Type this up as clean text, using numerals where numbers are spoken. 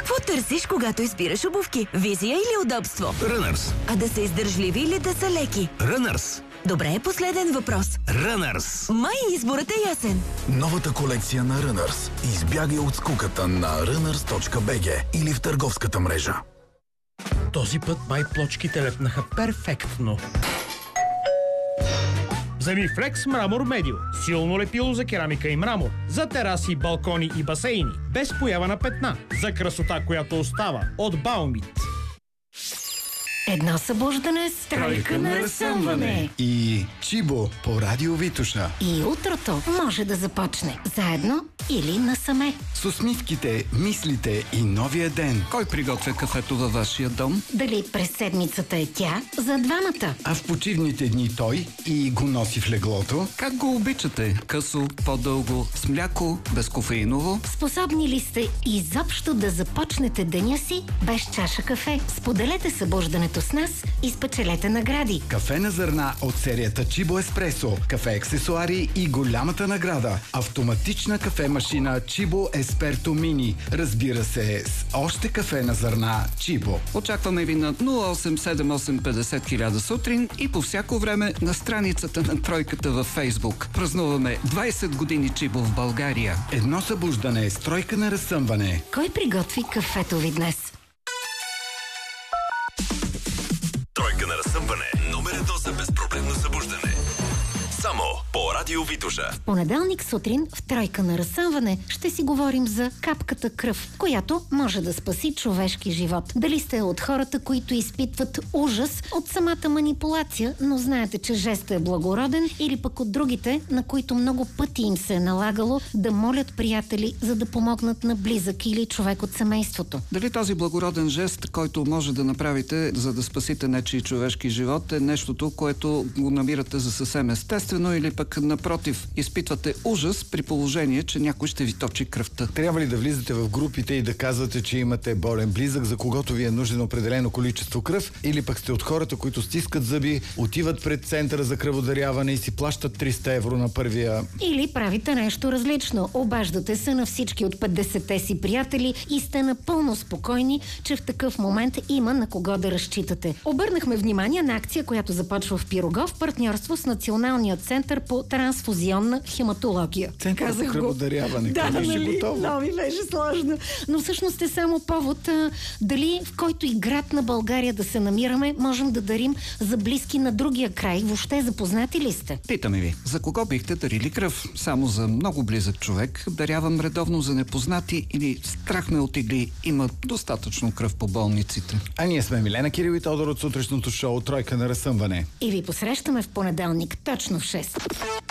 Какво търсиш, когато избираш обувки? Визия или удобство? Runners. А да са издържливи или да са леки? Runners. Добре, последен въпрос. Runners. Май изборът е ясен. Новата колекция на Runners. Избягай от скуката на runners.bg или в търговската мрежа. Този път май плочките лепнаха перфектно. Замифлекс Мрамор Медио. Силно лепило за керамика и мрамор. За тераси, балкони и басейни. Без поява на петна. За красота, която остава. От Баумит. Едно събуждане с тройка на разсъмване. И Чибо по радио Витоша. И утрото може да започне заедно или насаме. С усмивките, мислите и новия ден. Кой приготвя кафето във вашия дом? Дали през седмицата е тя за двамата? А в почивните дни той и го носи в леглото. Как го обичате? Късо, по-дълго, с мляко, безкофеиново? Способни ли сте изобщо да започнете деня си без чаша кафе? Споделете събуждането с нас и спечелете награди. Кафе на зърна от серията Чибо Еспресо, кафе аксесуари и голямата награда. Автоматична кафе-машина Чибо Есперто Мини. Разбира се, с още кафе на зърна Чибо. Очакваме ви на 087850 сутрин и по всяко време на страницата на тройката във Фейсбук. Празнуваме 20 години Чибо в България. Едно събуждане с тройка на разсъмване. Кой приготви кафето ви днес? Тройка на разсъмване. Номер 1 за безпроблемно събуждане. Само по радио Витоша. Понеделник сутрин в тройка на разсъмване ще си говорим за капката кръв, която може да спаси човешки живот. Дали сте от хората, които изпитват ужас от самата манипулация, но знаете, че жестът е благороден, или пък от другите, на които много пъти им се е налагало да молят приятели, за да помогнат на близък или човек от семейството. Дали този благороден жест, който може да направите, за да спасите нечий човешки живот, е нещото, което го намирате за съвсем естествено, или пък напротив, изпитвате ужас при положение, че някой ще ви точи кръвта? Трябва ли да влизате в групите и да казвате, че имате болен близък, за когото ви е нужен определено количество кръв, или пък сте от хората, които стискат зъби, отиват пред центъра за кръводаряване и си плащат 300 евро на първия? Или правите нещо различно. Обаждате се на всички от 50-те си приятели и сте напълно спокойни, че в такъв момент има на кого да разчитате. Обърнахме внимание на акция, която започва в Пирогов в партньорство с Националния център по трансфузионна хематология. Център за кръводаряване. Да, нали? Готово. Но ми беше сложно. Но всъщност е само повод дали в който и град на България да се намираме, можем да дарим за близки на другия край. Въобще запознати ли сте? Питаме ви, за кого бихте дарили кръв? Само за много близък човек. Дарявам редовно за непознати или страх ме от игли. Има достатъчно кръв по болниците. А ние сме Милена Кирил и Тодор от сутрешното шоу Тройка на разсъмване. И ви посрещаме в понеделник точно в 6.